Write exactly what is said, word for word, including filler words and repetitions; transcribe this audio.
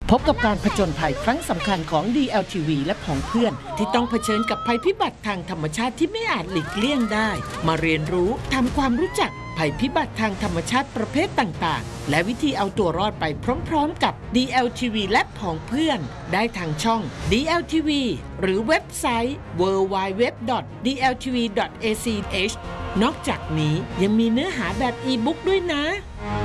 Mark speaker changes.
Speaker 1: พบกับการผจญภัยครั้งสำคัญของ ดี แอล ที วี และผองเพื่อนที่ต้องเผชิญกับภัยพิบัติทางธรรมชาติที่ไม่อาจหลีกเลี่ยงได้มาเรียนรู้ทำความรู้จักภัยพิบัติทางธรรมชาติประเภทต่างๆและวิธีเอาตัวรอดไปพร้อมๆกับ ดี แอล ที วี และผองเพื่อนได้ทางช่อง ดี แอล ที วี หรือเว็บไซต์ ดับเบิลยู ดับเบิลยู ดับเบิลยู ดอท ดี แอล ที วี ดอท เอ ซี เอช นอกจากนี้ยังมีเนื้อหาแบบอีบุ๊กด้วยนะ